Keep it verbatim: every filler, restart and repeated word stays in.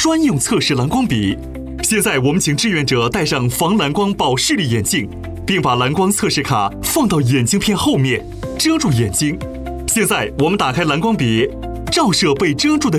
专用测试蓝光笔。现在我们请志愿者戴上防蓝光保视力眼镜，并把蓝光测试卡放到眼镜片后面，遮住眼睛。现在我们打开蓝光笔，照射被遮住的